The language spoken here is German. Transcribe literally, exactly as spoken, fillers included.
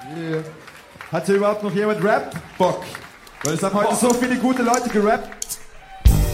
Yeah. Hat hier überhaupt noch jemand Rap-Bock? Weil es haben heute so viele gute Leute gerappt.